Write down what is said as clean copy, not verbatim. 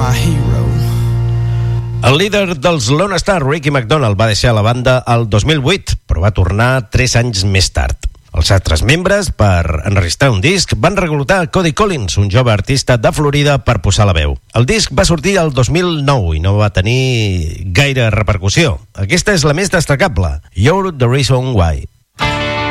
my hero. El líder dels Lone Star, Ricky McDonald, va deixar la banda el 2008, però va tornar 3 anys més tard. Els altres membres, per enregistrar un disc, van reclutar Cody Collins, un jove artista de Florida, per posar la veu. El disc va sortir el 2009 i no va tenir gaire repercussió. Aquesta és la més destacable, You're the Reason Why.